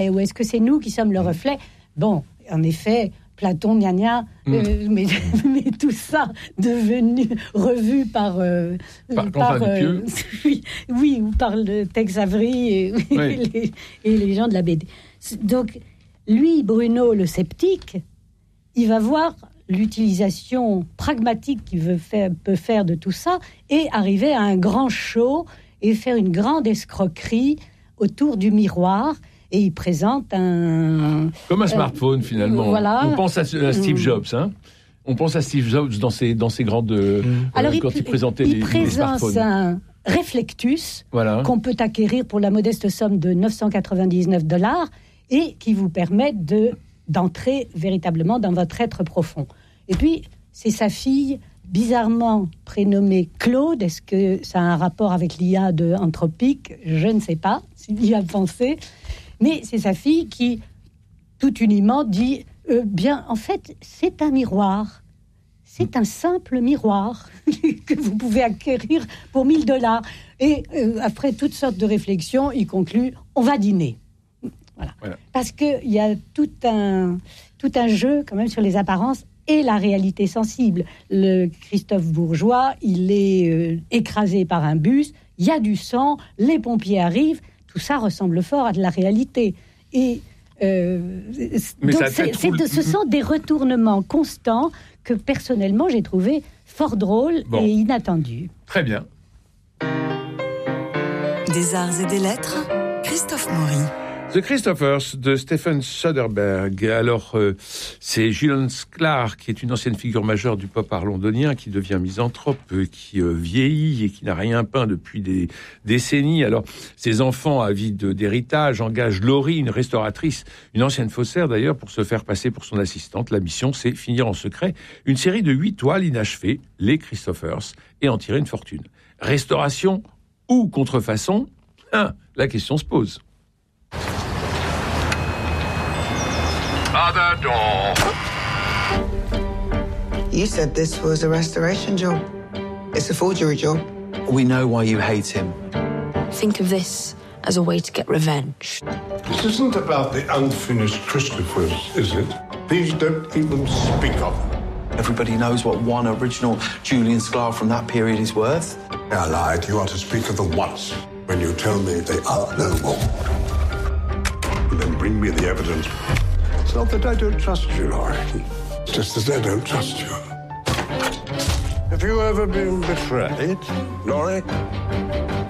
Ou est-ce que c'est nous qui sommes le reflet ? Bon, en effet, Platon, mais tout ça revu par Dupieux. oui, ou par le Tex Avery et les gens de la BD. Donc, lui, Bruno, le sceptique, il va voir l'utilisation pragmatique qu'il peut faire de tout ça et arriver à un grand show et faire une grande escroquerie autour du miroir. Et il présente comme un smartphone, finalement. Voilà. On pense à Steve Jobs, hein. On pense à Steve Jobs dans ses grandes... Alors, quand il présentait les smartphones. Il présente un Reflectus qu'on peut acquérir pour la modeste somme de $999 et qui vous permet d'entrer véritablement dans votre être profond. Et puis, c'est sa fille, bizarrement prénommée Claude. Est-ce que ça a un rapport avec l'IA de Anthropique ? Je ne sais pas s'il y a pensé. Mais c'est sa fille qui, tout uniment, dit bien, en fait, c'est un miroir. C'est un simple miroir que vous pouvez acquérir pour $1,000. Et après toutes sortes de réflexions, il conclut on va dîner. Voilà. Parce qu'il y a tout un jeu, quand même, sur les apparences et la réalité sensible. Le Christophe Bourgeois, il est écrasé par un bus, il y a du sang, les pompiers arrivent. Tout ça ressemble fort à de la réalité. Et donc ce sont des retournements constants que, personnellement, j'ai trouvé fort drôles et inattendus. Très bien. Des arts et des lettres, Christophe Maury. The Christophers de Stephen Soderbergh. Alors, c'est Julian Sklar, qui est une ancienne figure majeure du pop art londonien, qui devient misanthrope, qui vieillit et qui n'a rien peint depuis des décennies. Alors, ses enfants, avides d'héritage, engagent Laurie, une restauratrice, une ancienne faussaire d'ailleurs, pour se faire passer pour son assistante. La mission, c'est finir en secret une série de 8 toiles inachevées, les Christophers, et en tirer une fortune. Restauration ou contrefaçon ? La question se pose. Other door. You said this was a restoration job. It's a forgery job. We know why you hate him. Think of this as a way to get revenge. This isn't about the unfinished Christophers, is it? These don't even speak of them. Everybody knows what one original Julian Sklar from that period is worth. I lied. You are to speak of them once, when you tell me they are no more. And then bring me the evidence. It's not that I don't trust you, Laurie. It's just that I don't trust you. Have you ever been betrayed, Laurie?